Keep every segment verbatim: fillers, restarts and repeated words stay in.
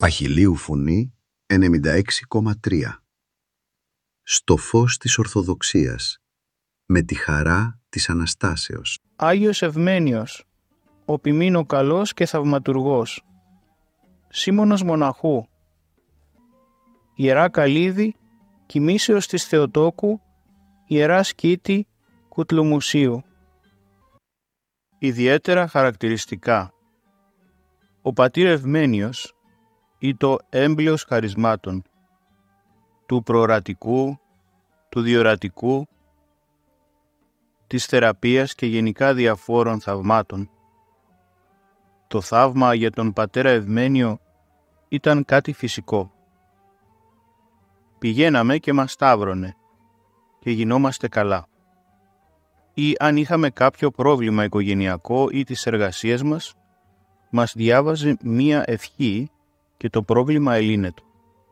Παχυλίου Φωνή ενενήντα έξι κόμμα τρία. Στο φως της Ορθοδοξίας, με τη χαρά της Αναστάσεως. Άγιος Ευμένιος, ο ποιμήνο καλός και θαυματουργός. Σίμωνος Μοναχού. Ιερά Καλύδη, κοιμήσεως της Θεοτόκου, Ιερά Σκήτη, Κουτλομουσίου. Ιδιαίτερα χαρακτηριστικά. Ο πατήρ Ευμένιος ή το έμπλεος χαρισμάτων, του προορατικού, του διορατικού, της θεραπείας και γενικά διαφόρων θαυμάτων. Το θαύμα για τον πατέρα Ευμένιο ήταν κάτι φυσικό. Πηγαίναμε και μας σταύρωνε και γινόμαστε καλά. Ή αν είχαμε κάποιο πρόβλημα οικογενειακό ή της εργασίας μας, μας διάβαζε μία ευχή και το πρόβλημα ελύνετο.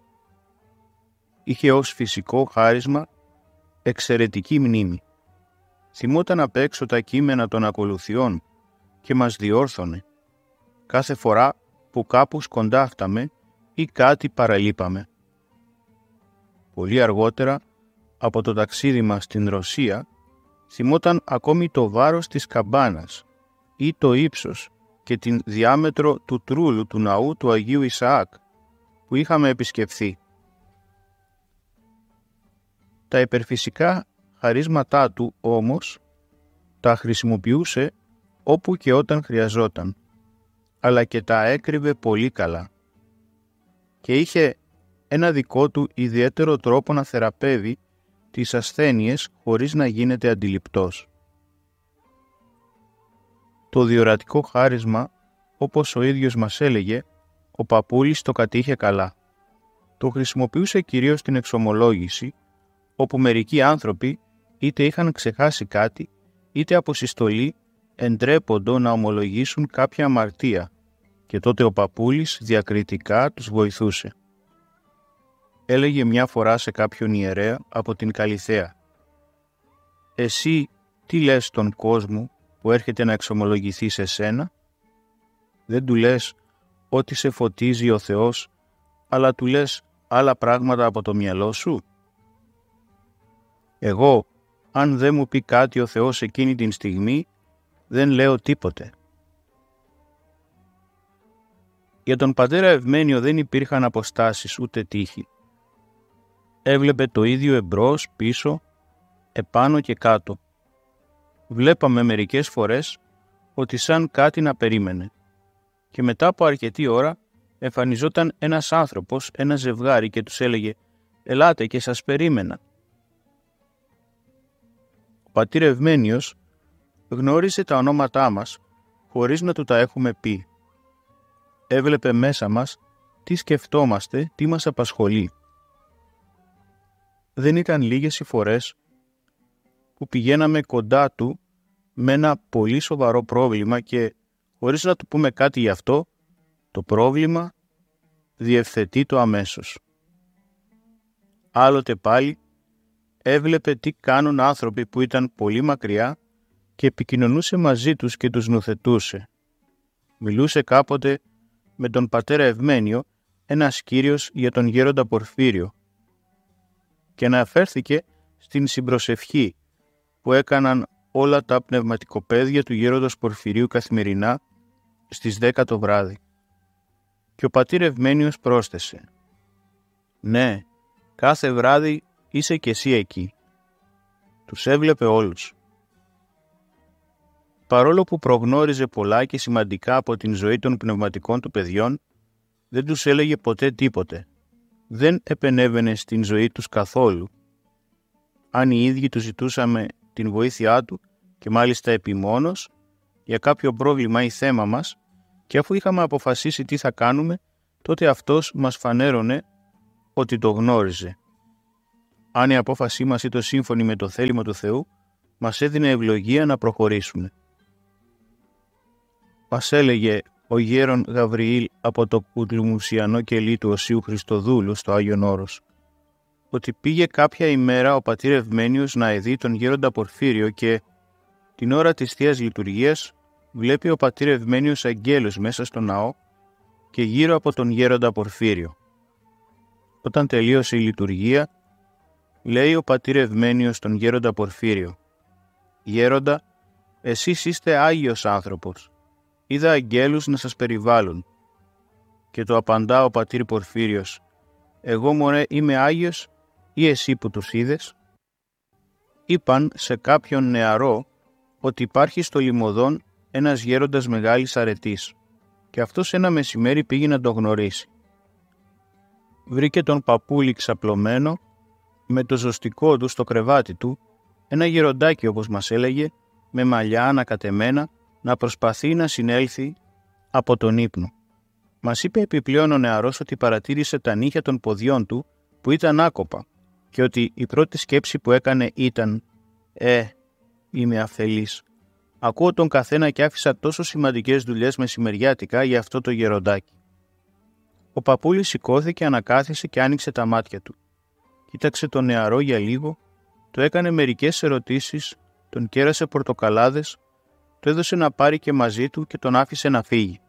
Είχε ως φυσικό χάρισμα εξαιρετική μνήμη. Θυμόταν απ' έξω τα κείμενα των ακολουθιών και μας διόρθωνε κάθε φορά που κάπου σκοντάφταμε ή κάτι παραλείπαμε. Πολύ αργότερα, από το ταξίδι μας στην Ρωσία, θυμόταν ακόμη το βάρος της καμπάνας ή το ύψος και την διάμετρο του τρούλου του ναού του Αγίου Ισαάκ που είχαμε επισκεφθεί. Τα υπερφυσικά χαρίσματά του όμως τα χρησιμοποιούσε όπου και όταν χρειαζόταν, αλλά και τα έκρυβε πολύ καλά. Και είχε ένα δικό του ιδιαίτερο τρόπο να θεραπεύει τις ασθένειες χωρίς να γίνεται αντιληπτός. Το διορατικό χάρισμα, όπως ο ίδιος μας έλεγε, ο παππούλης το κατήχε καλά. Το χρησιμοποιούσε κυρίως στην εξομολόγηση, όπου μερικοί άνθρωποι είτε είχαν ξεχάσει κάτι, είτε από συστολή εντρέποντο να ομολογήσουν κάποια αμαρτία, και τότε ο παππούλης διακριτικά τους βοηθούσε. Έλεγε μια φορά σε κάποιον ιερέα από την Καλιθέα: «Εσύ τι λες στον κόσμο που έρχεται να εξομολογηθεί σε σένα? Δεν του λες ότι σε φωτίζει ο Θεός, αλλά του λες άλλα πράγματα από το μυαλό σου? Εγώ, αν δεν μου πει κάτι ο Θεός εκείνη την στιγμή, δεν λέω τίποτε». Για τον πατέρα Ευμένιο δεν υπήρχαν αποστάσεις ούτε τύχη. Έβλεπε το ίδιο εμπρός, πίσω, επάνω και κάτω. Βλέπαμε μερικές φορές ότι σαν κάτι να περίμενε. Και μετά από αρκετή ώρα εμφανιζόταν ένας άνθρωπος, ένα ζευγάρι και τους έλεγε «Ελάτε και σας περίμενα». Ο πατήρ Ευμένιος γνώριζε τα ονόματά μας χωρίς να του τα έχουμε πει. Έβλεπε μέσα μας τι σκεφτόμαστε, τι μας απασχολεί. Δεν ήταν λίγες οι φορές που πηγαίναμε κοντά του με ένα πολύ σοβαρό πρόβλημα και χωρίς να του πούμε κάτι γι' αυτό, το πρόβλημα διευθετεί το αμέσως. Άλλοτε πάλι έβλεπε τι κάνουν άνθρωποι που ήταν πολύ μακριά και επικοινωνούσε μαζί τους και τους νουθετούσε. Μιλούσε κάποτε με τον πατέρα Ευμένιο, ένας κύριος για τον γέροντα Πορφύριο, και αναφέρθηκε στην συμπροσευχή που έκαναν όλα τα πνευματικοπαίδια του γέροντος Πορφυρίου καθημερινά στις δέκα το βράδυ. Και ο πατήρ Ευμένιος πρόσθεσε: «Ναι, κάθε βράδυ είσαι κι εσύ εκεί». Τους έβλεπε όλους. Παρόλο που προγνώριζε πολλά και σημαντικά από την ζωή των πνευματικών του παιδιών, δεν τους έλεγε ποτέ τίποτε. Δεν επενέβαινε στην ζωή τους καθόλου. Αν οι ίδιοι του ζητούσαμε την βοήθειά του, και μάλιστα επιμόνως, για κάποιο πρόβλημα ή θέμα μας, και αφού είχαμε αποφασίσει τι θα κάνουμε, τότε αυτός μας φανέρωνε ότι το γνώριζε. Αν η απόφασή μας ήταν σύμφωνη με το θέλημα του Θεού, μας έδινε ευλογία να προχωρήσουμε. Μας έλεγε ο γέρον Γαβριήλ από το κουτλουμουσιανό κελί του Οσίου Χριστοδούλου στο Άγιον Όρος, ότι πήγε κάποια ημέρα ο πατήρ Ευμένιος να ειδεί τον γέροντα Πορφύριο και την ώρα της Θείας Λειτουργίας βλέπει ο πατήρ Ευμένιος αγγέλους μέσα στο ναό και γύρω από τον γέροντα Πορφύριο. Όταν τελείωσε η λειτουργία, λέει ο πατήρ Ευμένιος στον γέροντα Πορφύριο: «Γέροντα, εσείς είστε άγιος άνθρωπος. Είδα αγγέλους να σας περιβάλλουν». Και το απαντά ο πατήρ Πορφύριος: «Εγώ, μωρέ, είμαι άγιος ή εσύ που τους είδες?» Είπαν σε κάποιον νεαρό ότι υπάρχει στο Λιμωδόν ένας γέροντας μεγάλης αρετής και αυτός ένα μεσημέρι πήγε να το γνωρίσει. Βρήκε τον παππούλη ξαπλωμένο με το ζωστικό του στο κρεβάτι του, ένα γεροντάκι όπως μας έλεγε, με μαλλιά ανακατεμένα, να προσπαθεί να συνέλθει από τον ύπνο. Μας είπε επιπλέον ο νεαρός ότι παρατήρησε τα νύχια των ποδιών του που ήταν άκοπα και ότι η πρώτη σκέψη που έκανε ήταν «Ε, είμαι αφελής. Ακούω τον καθένα και άφησα τόσο σημαντικές δουλειές μεσημεριάτικα για αυτό το γεροντάκι». Ο παππούλης σηκώθηκε, ανακάθισε και άνοιξε τα μάτια του. Κοίταξε τον νεαρό για λίγο, του έκανε μερικές ερωτήσεις, τον κέρασε πορτοκαλάδες, του έδωσε να πάρει και μαζί του και τον άφησε να φύγει.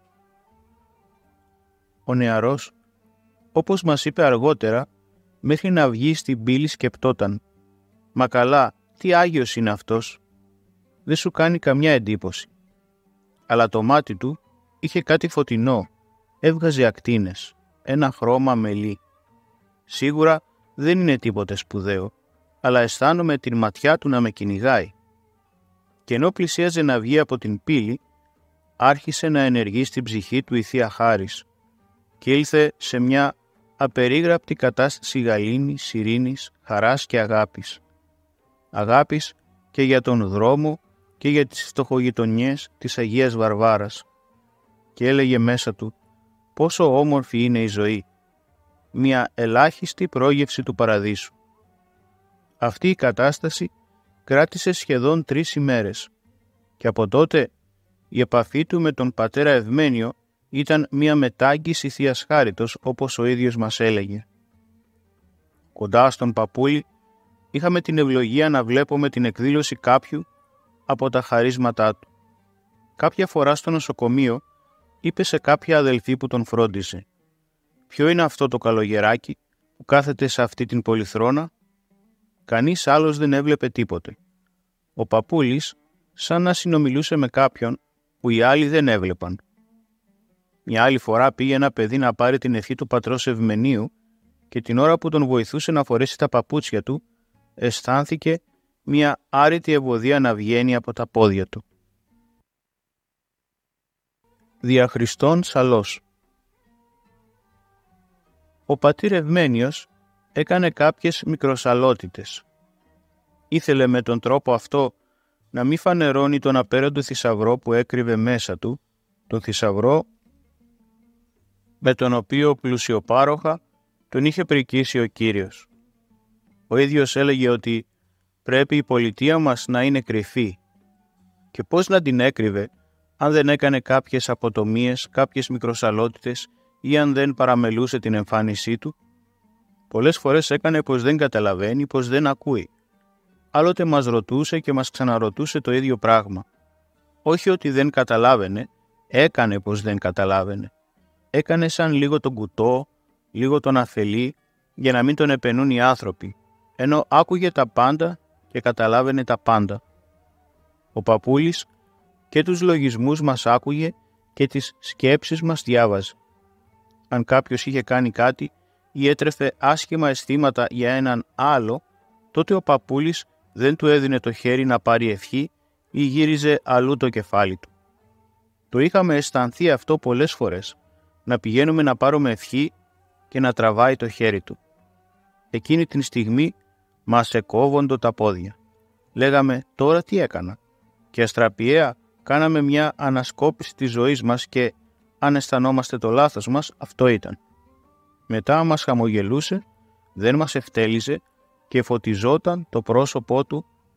Ο νεαρός, όπως μας είπε αργότερα, μέχρι να βγει στην πύλη σκεπτόταν «Μα καλά, τι άγιος είναι αυτός, δεν σου κάνει καμιά εντύπωση». Αλλά το μάτι του είχε κάτι φωτεινό, έβγαζε ακτίνες, ένα χρώμα μελί. Σίγουρα δεν είναι τίποτε σπουδαίο, αλλά αισθάνομαι την ματιά του να με κυνηγάει. Και ενώ πλησίαζε να βγει από την πύλη, άρχισε να ενεργεί στην ψυχή του η Θεία Χάρις και ήλθε σε μια απερίγραπτη κατάσταση γαλήνης, ειρήνης, χαράς και αγάπης. Αγάπης και για τον δρόμο και για τις φτωχογειτονιές της Αγίας Βαρβάρας. Και έλεγε μέσα του πόσο όμορφη είναι η ζωή, μια ελάχιστη πρόγευση του παραδείσου. Αυτή η κατάσταση κράτησε σχεδόν τρεις ημέρες και από τότε η επαφή του με τον πατέρα Ευμένιο ήταν μια μετάγγιση Θείας Χάριτος, όπως ο ίδιος μας έλεγε. Κοντά στον παππούλη είχαμε την ευλογία να βλέπουμε την εκδήλωση κάποιου από τα χαρίσματά του. Κάποια φορά στο νοσοκομείο είπε σε κάποια αδελφή που τον φρόντιζε «Ποιο είναι αυτό το καλογεράκι που κάθεται σε αυτή την πολυθρόνα?» Κανείς άλλος δεν έβλεπε τίποτε. Ο παππούλης σαν να συνομιλούσε με κάποιον που οι άλλοι δεν έβλεπαν. Μια άλλη φορά πήγε ένα παιδί να πάρει την ευχή του πατρός Ευμενίου και την ώρα που τον βοηθούσε να φορέσει τα παπούτσια του, αισθάνθηκε μια άρρητη ευωδία να βγαίνει από τα πόδια του. Δια Χριστόν Σαλός. Ο πατήρ Ευμένιος έκανε κάποιες μικροσαλότητες. Ήθελε με τον τρόπο αυτό να μην φανερώνει τον απέραντο θησαυρό που έκρυβε μέσα του, τον θησαυρό με τον οποίο πλουσιοπάροχα τον είχε πρικήσει ο Κύριος. Ο ίδιος έλεγε ότι πρέπει η πολιτεία μας να είναι κρυφή και πώς να την έκρυβε αν δεν έκανε κάποιες αποτομίες, κάποιες μικροσαλότητες ή αν δεν παραμελούσε την εμφάνισή του. Πολλές φορές έκανε πως δεν καταλαβαίνει, πως δεν ακούει. Άλλοτε μας ρωτούσε και μας ξαναρωτούσε το ίδιο πράγμα. Όχι ότι δεν καταλάβαινε, έκανε πως δεν καταλάβαινε. Έκανε σαν λίγο τον κουτό, λίγο τον αφελή, για να μην τον επενούν οι άνθρωποι, ενώ άκουγε τα πάντα και καταλάβαινε τα πάντα. Ο παππούλης και τους λογισμούς μας άκουγε και τις σκέψεις μας διάβαζε. Αν κάποιος είχε κάνει κάτι ή έτρεφε άσχημα αισθήματα για έναν άλλο, τότε ο παππούλης δεν του έδινε το χέρι να πάρει ευχή ή γύριζε αλλού το κεφάλι του. Το είχαμε αισθανθεί αυτό πολλές φορές, να πηγαίνουμε να πάρουμε ευχή και να τραβάει το χέρι του. Εκείνη την στιγμή μας εκόβοντο τα πόδια. Λέγαμε τώρα τι έκανα και αστραπιαία κάναμε μια ανασκόπηση της ζωής μας και αν αισθανόμαστε το λάθος μας, αυτό ήταν. Μετά μας χαμογελούσε, δεν μας ευτέλιζε και φωτιζόταν το πρόσωπό του